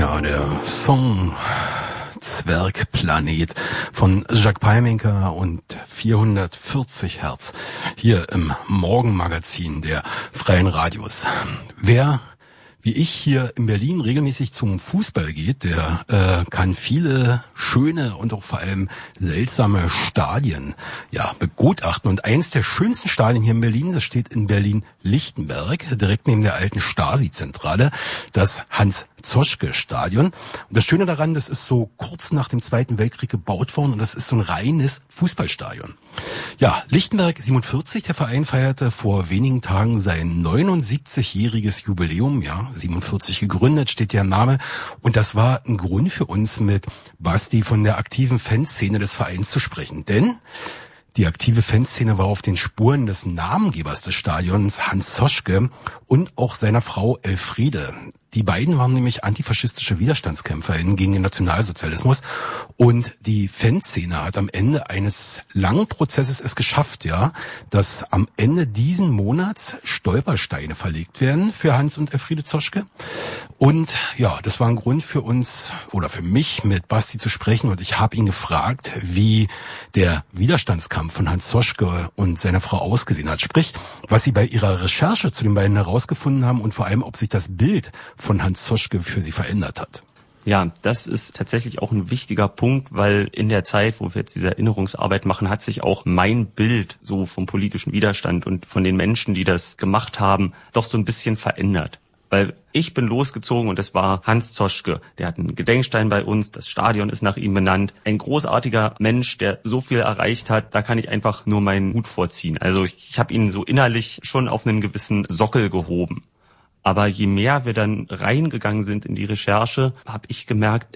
Ja, der Song Zwergplanet von Jacques Peimincker und 440 Hertz hier im Morgenmagazin der Freien Radios. Wer wie ich hier in Berlin regelmäßig zum Fußball geht, der kann viele schöne und auch vor allem seltsame Stadien begutachten. Und eins der schönsten Stadien hier in Berlin, das steht in Berlin-Lichtenberg, direkt neben der alten Stasi-Zentrale, das Hans-Zoschke-Stadion. Und das Schöne daran, das ist so kurz nach dem Zweiten Weltkrieg gebaut worden und das ist so ein reines Fußballstadion. Ja, Lichtenberg 47, der Verein feierte vor wenigen Tagen sein 79-jähriges Jubiläum, 47 gegründet, steht ja im Namen. Und das war ein Grund für uns, mit Basti von der aktiven Fanszene des Vereins zu sprechen. Denn die aktive Fanszene war auf den Spuren des Namengebers des Stadions, Hans Zoschke, und auch seiner Frau Elfriede. Die beiden waren nämlich antifaschistische WiderstandskämpferInnen gegen den Nationalsozialismus. Und die Fanszene hat am Ende eines langen Prozesses es geschafft, dass am Ende diesen Monats Stolpersteine verlegt werden für Hans und Elfriede Zoschke. Und das war ein Grund für uns oder für mich, mit Basti zu sprechen. Und ich habe ihn gefragt, wie der Widerstandskampf von Hans Zoschke und seiner Frau ausgesehen hat. Sprich, was sie bei ihrer Recherche zu den beiden herausgefunden haben und vor allem, ob sich das Bild von Hans Zoschke für sie verändert hat. Ja, das ist tatsächlich auch ein wichtiger Punkt, weil in der Zeit, wo wir jetzt diese Erinnerungsarbeit machen, hat sich auch mein Bild so vom politischen Widerstand und von den Menschen, die das gemacht haben, doch so ein bisschen verändert. Weil ich bin losgezogen und das war Hans Zoschke. Der hat einen Gedenkstein bei uns, das Stadion ist nach ihm benannt. Ein großartiger Mensch, der so viel erreicht hat, da kann ich einfach nur meinen Hut vorziehen. Also ich habe ihn so innerlich schon auf einen gewissen Sockel gehoben. Aber je mehr wir dann reingegangen sind in die Recherche, habe ich gemerkt,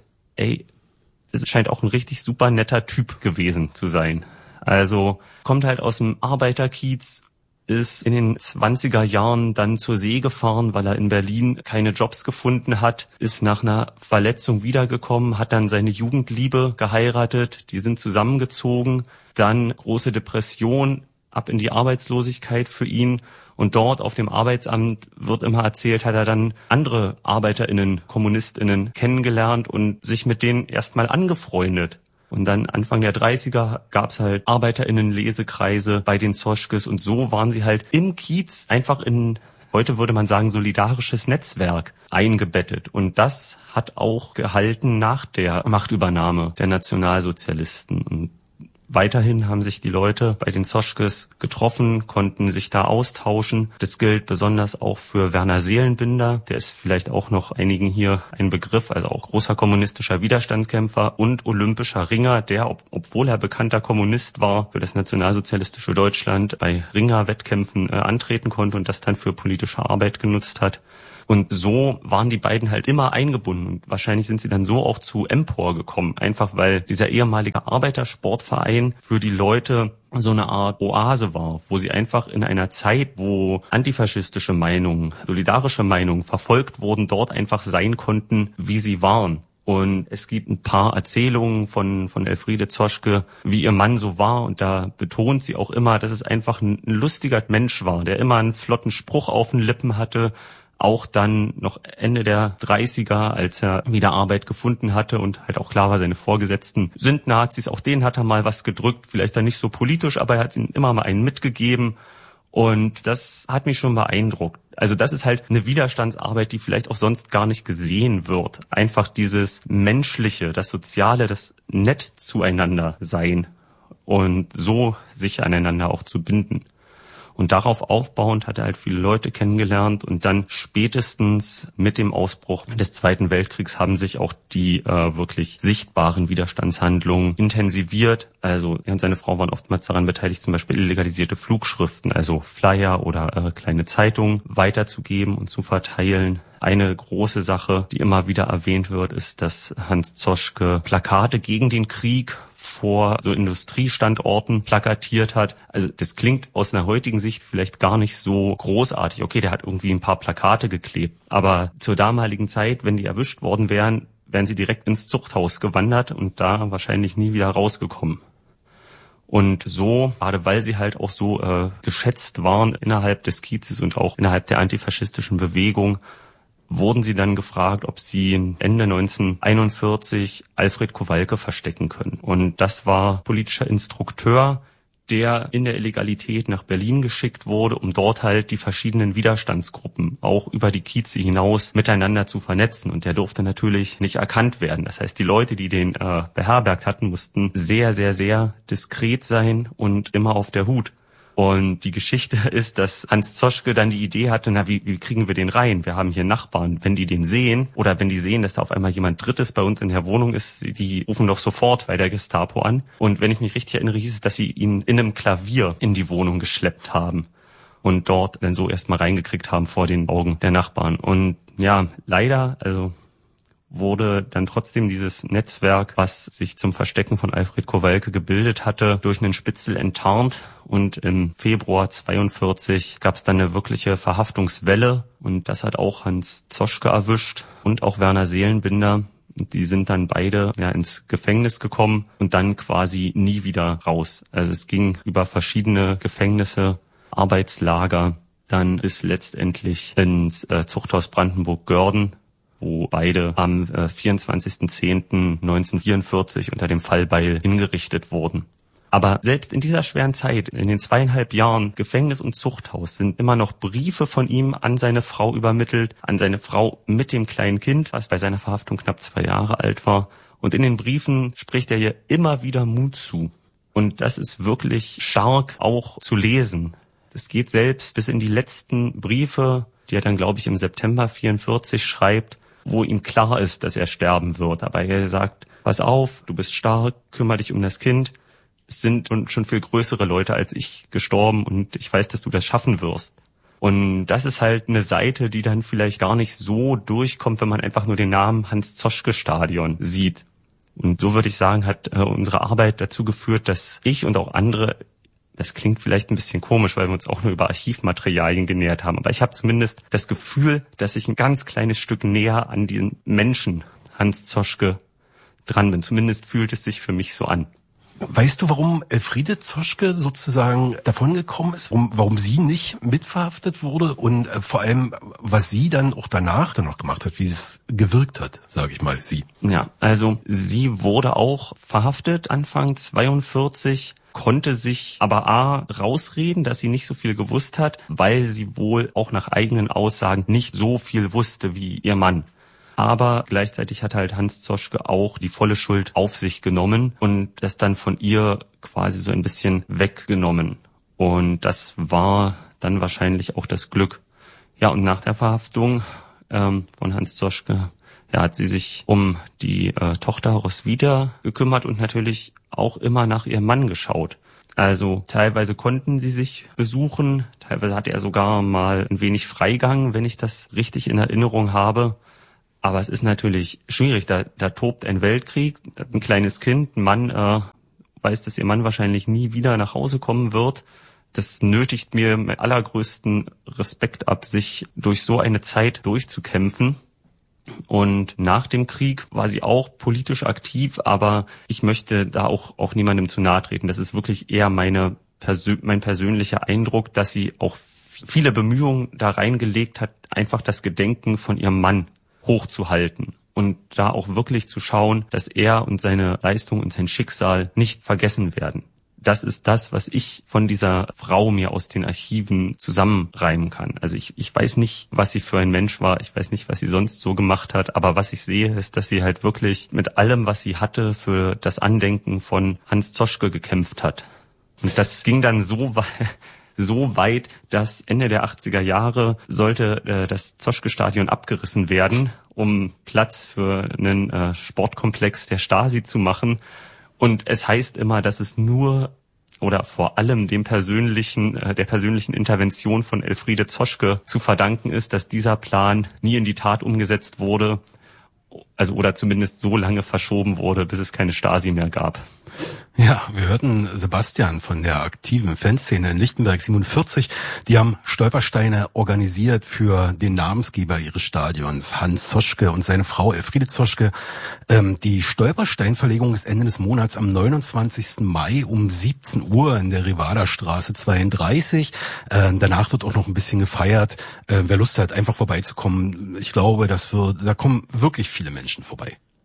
es scheint auch ein richtig super netter Typ gewesen zu sein. Also kommt halt aus dem Arbeiterkiez, ist in den 20er Jahren dann zur See gefahren, weil er in Berlin keine Jobs gefunden hat, ist nach einer Verletzung wiedergekommen, hat dann seine Jugendliebe geheiratet, die sind zusammengezogen, dann große Depression, ab in die Arbeitslosigkeit für ihn. Und dort auf dem Arbeitsamt wird immer erzählt, hat er dann andere ArbeiterInnen, KommunistInnen kennengelernt und sich mit denen erstmal angefreundet. Und dann Anfang der 30er gab's halt ArbeiterInnen-Lesekreise bei den Zoschkes und so waren sie halt im Kiez einfach in, heute würde man sagen, solidarisches Netzwerk eingebettet. Und das hat auch gehalten nach der Machtübernahme der Nationalsozialisten. Und weiterhin haben sich die Leute bei den Zoschkes getroffen, konnten sich da austauschen. Das gilt besonders auch für Werner Seelenbinder. Der ist vielleicht auch noch einigen hier ein Begriff, also auch großer kommunistischer Widerstandskämpfer und olympischer Ringer, der, obwohl er bekannter Kommunist war, für das nationalsozialistische Deutschland bei Ringer-Wettkämpfen antreten konnte und das dann für politische Arbeit genutzt hat. Und so waren die beiden halt immer eingebunden. Und wahrscheinlich sind sie dann so auch zu Empor gekommen. Einfach weil dieser ehemalige Arbeitersportverein für die Leute so eine Art Oase war, wo sie einfach in einer Zeit, wo antifaschistische Meinungen, solidarische Meinungen verfolgt wurden, dort einfach sein konnten, wie sie waren. Und es gibt ein paar Erzählungen von Elfriede Zoschke, wie ihr Mann so war. Und da betont sie auch immer, dass es einfach ein lustiger Mensch war, der immer einen flotten Spruch auf den Lippen hatte. Auch dann noch Ende der 30er, als er wieder Arbeit gefunden hatte und halt auch klar war, seine Vorgesetzten sind Nazis. Auch denen hat er mal was gedrückt, vielleicht dann nicht so politisch, aber er hat ihnen immer mal einen mitgegeben. Und das hat mich schon beeindruckt. Also das ist halt eine Widerstandsarbeit, die vielleicht auch sonst gar nicht gesehen wird. Einfach dieses Menschliche, das Soziale, das nett zueinander sein und so sich aneinander auch zu binden. Und darauf aufbauend hat er halt viele Leute kennengelernt und dann spätestens mit dem Ausbruch des Zweiten Weltkriegs haben sich auch die wirklich sichtbaren Widerstandshandlungen intensiviert. Also er und seine Frau waren oftmals daran beteiligt, zum Beispiel illegalisierte Flugschriften, also Flyer oder kleine Zeitungen weiterzugeben und zu verteilen. Eine große Sache, die immer wieder erwähnt wird, ist, dass Hans Zoschke Plakate gegen den Krieg vor so Industriestandorten plakatiert hat. Also das klingt aus einer heutigen Sicht vielleicht gar nicht so großartig. Okay, der hat irgendwie ein paar Plakate geklebt. Aber zur damaligen Zeit, wenn die erwischt worden wären, wären sie direkt ins Zuchthaus gewandert und da wahrscheinlich nie wieder rausgekommen. Und so, gerade weil sie halt auch so geschätzt waren innerhalb des Kiezes und auch innerhalb der antifaschistischen Bewegung, wurden sie dann gefragt, ob sie Ende 1941 Alfred Kowalke verstecken können. Und das war politischer Instrukteur, der in der Illegalität nach Berlin geschickt wurde, um dort halt die verschiedenen Widerstandsgruppen auch über die Kieze hinaus miteinander zu vernetzen. Und der durfte natürlich nicht erkannt werden. Das heißt, die Leute, die den beherbergt hatten, mussten sehr, sehr, sehr diskret sein und immer auf der Hut. Und die Geschichte ist, dass Hans Zoschke dann die Idee hatte, wie kriegen wir den rein? Wir haben hier Nachbarn. Wenn die den sehen oder wenn die sehen, dass da auf einmal jemand Drittes bei uns in der Wohnung ist, die rufen doch sofort bei der Gestapo an. Und wenn ich mich richtig erinnere, hieß es, dass sie ihn in einem Klavier in die Wohnung geschleppt haben und dort dann so erstmal reingekriegt haben vor den Augen der Nachbarn. Und ja, leider, wurde dann trotzdem dieses Netzwerk, was sich zum Verstecken von Alfred Kowalke gebildet hatte, durch einen Spitzel enttarnt. Und im Februar 1942 gab es dann eine wirkliche Verhaftungswelle. Und das hat auch Hans Zoschke erwischt und auch Werner Seelenbinder. Die sind dann beide ins Gefängnis gekommen und dann quasi nie wieder raus. Also es ging über verschiedene Gefängnisse, Arbeitslager, dann bis letztendlich ins Zuchthaus Brandenburg-Görden, wo beide am 24.10.1944 unter dem Fallbeil hingerichtet wurden. Aber selbst in dieser schweren Zeit, in den 2,5 Jahren Gefängnis und Zuchthaus, sind immer noch Briefe von ihm an seine Frau übermittelt, an seine Frau mit dem kleinen Kind, was bei seiner Verhaftung knapp 2 Jahre alt war. Und in den Briefen spricht er ihr immer wieder Mut zu. Und das ist wirklich stark auch zu lesen. Das geht selbst bis in die letzten Briefe, die er dann, glaube ich, im September 1944 schreibt, wo ihm klar ist, dass er sterben wird. Aber er sagt, pass auf, du bist stark, kümmere dich um das Kind. Es sind schon viel größere Leute als ich gestorben und ich weiß, dass du das schaffen wirst. Und das ist halt eine Seite, die dann vielleicht gar nicht so durchkommt, wenn man einfach nur den Namen Hans-Zoschke-Stadion sieht. Und so würde ich sagen, hat unsere Arbeit dazu geführt, dass ich und auch andere, das klingt vielleicht ein bisschen komisch, weil wir uns auch nur über Archivmaterialien genähert haben, aber ich habe zumindest das Gefühl, dass ich ein ganz kleines Stück näher an den Menschen Hans Zoschke dran bin. Zumindest fühlt es sich für mich so an. Weißt du, warum Elfriede Zoschke sozusagen davongekommen ist? Warum sie nicht mitverhaftet wurde und vor allem, was sie dann auch danach dann noch gemacht hat, wie es gewirkt hat, sage ich mal, sie. Ja, also sie wurde auch verhaftet Anfang 1942, konnte sich aber rausreden, dass sie nicht so viel gewusst hat, weil sie wohl auch nach eigenen Aussagen nicht so viel wusste wie ihr Mann. Aber gleichzeitig hat halt Hans Zoschke auch die volle Schuld auf sich genommen und das dann von ihr quasi so ein bisschen weggenommen. Und das war dann wahrscheinlich auch das Glück. Ja, und nach der Verhaftung von Hans Zoschke hat sie sich um die Tochter Roswitha gekümmert und natürlich auch immer nach ihrem Mann geschaut. Also teilweise konnten sie sich besuchen, teilweise hatte er sogar mal ein wenig Freigang, wenn ich das richtig in Erinnerung habe. Aber es ist natürlich schwierig, da tobt ein Weltkrieg, ein kleines Kind, ein Mann weiß, dass ihr Mann wahrscheinlich nie wieder nach Hause kommen wird. Das nötigt mir mit allergrößten Respekt ab, sich durch so eine Zeit durchzukämpfen. Und nach dem Krieg war sie auch politisch aktiv, aber ich möchte da auch niemandem zu nahe treten. Das ist wirklich eher mein persönlicher Eindruck, dass sie auch viele Bemühungen da reingelegt hat, einfach das Gedenken von ihrem Mann hochzuhalten und da auch wirklich zu schauen, dass er und seine Leistung und sein Schicksal nicht vergessen werden. Das ist das, was ich von dieser Frau mir aus den Archiven zusammenreimen kann. Also ich weiß nicht, was sie für ein Mensch war, ich weiß nicht, was sie sonst so gemacht hat, aber was ich sehe, ist, dass sie halt wirklich mit allem, was sie hatte, für das Andenken von Hans Zoschke gekämpft hat. Und das ging dann so weit, dass Ende der 80er Jahre sollte das Zoschke-Stadion abgerissen werden, um Platz für einen Sportkomplex der Stasi zu machen. Und es heißt immer, dass es nur oder vor allem der persönlichen Intervention von Elfriede Zoschke zu verdanken ist, dass dieser Plan nie in die Tat umgesetzt wurde. Also oder zumindest so lange verschoben wurde, bis es keine Stasi mehr gab. Ja, wir hörten Sebastian von der aktiven Fanszene in Lichtenberg 47. Die haben Stolpersteine organisiert für den Namensgeber ihres Stadions, Hans Zoschke und seine Frau Elfriede Zoschke. Die Stolpersteinverlegung ist Ende des Monats am 29. Mai um 17 Uhr in der Rivada-Straße 32. Danach wird auch noch ein bisschen gefeiert. Wer Lust hat, einfach vorbeizukommen, ich glaube, da kommen wirklich viele Menschen vorbei.